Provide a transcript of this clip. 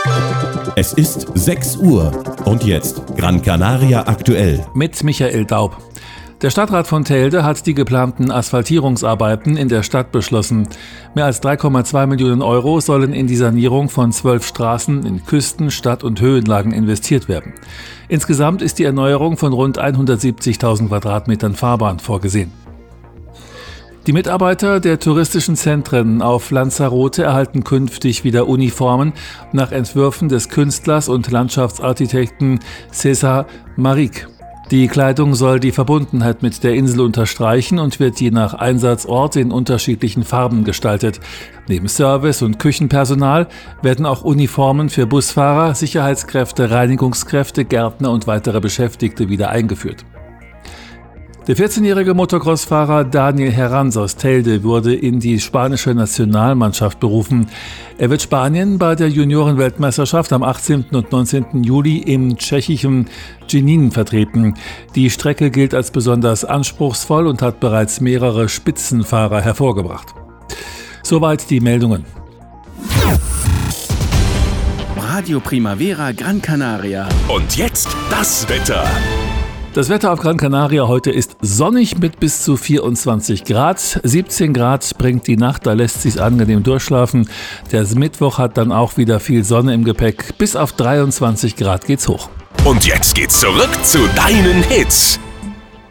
Es ist 6 Uhr und jetzt Gran Canaria aktuell. Mit Michael Daub. Der Stadtrat von Telde hat die geplanten Asphaltierungsarbeiten in der Stadt beschlossen. Mehr als 3,2 Millionen Euro sollen in die Sanierung von 12 Straßen in Küsten-, Stadt- und Höhenlagen investiert werden. Insgesamt ist die Erneuerung von rund 170.000 Quadratmetern Fahrbahn vorgesehen. Die Mitarbeiter der touristischen Zentren auf Lanzarote erhalten künftig wieder Uniformen nach Entwürfen des Künstlers und Landschaftsarchitekten César Maric. Die Kleidung soll die Verbundenheit mit der Insel unterstreichen und wird je nach Einsatzort in unterschiedlichen Farben gestaltet. Neben Service- und Küchenpersonal werden auch Uniformen für Busfahrer, Sicherheitskräfte, Reinigungskräfte, Gärtner und weitere Beschäftigte wieder eingeführt. Der 14-jährige Motocross-Fahrer Daniel Herranz aus Telde wurde in die spanische Nationalmannschaft berufen. Er wird Spanien bei der Juniorenweltmeisterschaft am 18. und 19. Juli im tschechischen Žilín vertreten. Die Strecke gilt als besonders anspruchsvoll und hat bereits mehrere Spitzenfahrer hervorgebracht. Soweit die Meldungen. Radio Primavera Gran Canaria. Und jetzt das Wetter. Das Wetter auf Gran Canaria heute ist sonnig mit bis zu 24 Grad. 17 Grad bringt die Nacht, da lässt sich's angenehm durchschlafen. Der Mittwoch hat dann auch wieder viel Sonne im Gepäck. Bis auf 23 Grad geht's hoch. Und jetzt geht's zurück zu deinen Hits.